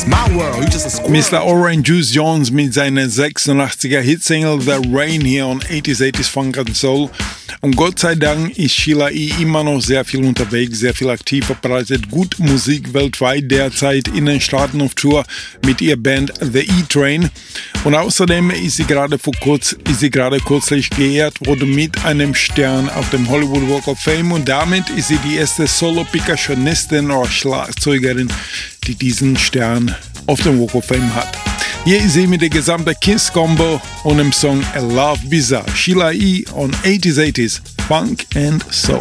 Mr. Orange Juice Jones mit seiner 86er Hitsingle The Rain hier on 80s Funk and Soul. Und Gott sei Dank ist Sheila E. immer noch sehr viel unterwegs, sehr viel aktiv, verbreitet gut Musik weltweit, derzeit in den Staaten auf Tour mit ihrer Band The E-Train. Und außerdem ist sie gerade kürzlich geehrt worden mit einem Stern auf dem Hollywood Walk of Fame und damit ist sie die erste Solo-Percussionistin oder Schlagzeugerin, die diesen Stern auf dem Walk of Fame hat. Hier ist sie mit der gesamten Kiss-Combo und dem Song A Love Bizarre. Sheila E. on 80s Funk and Soul.